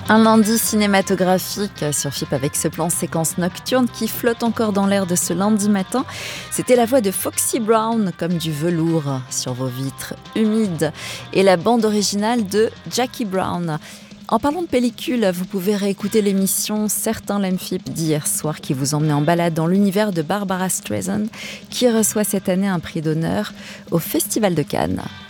Un lundi cinématographique sur FIP avec ce plan séquence nocturne qui flotte encore dans l'air de ce lundi matin. C'était la voix de Foxy Brown comme du velours sur vos vitres humides et la bande originale de Jackie Brown. En parlant de pellicule, vous pouvez réécouter l'émission Certains l'aiment FIP d'hier soir qui vous emmenait en balade dans l'univers de Barbara Streisand qui reçoit cette année un prix d'honneur au Festival de Cannes.